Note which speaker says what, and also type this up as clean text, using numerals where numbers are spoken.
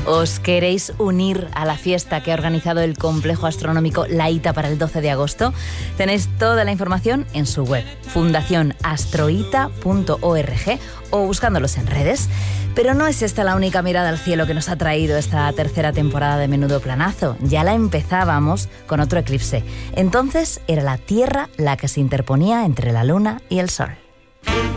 Speaker 1: ¿Os queréis unir a la fiesta que ha organizado el complejo astronómico La Hita para el 12 de agosto? Tenéis toda la información en su web, fundacionastrohita.org, o buscándolos en redes. Pero no es esta la única mirada al cielo que nos ha traído esta tercera temporada de Menudo Planazo. Ya la empezábamos con otro eclipse. Entonces era la Tierra la que se interponía entre la Luna y el Sol.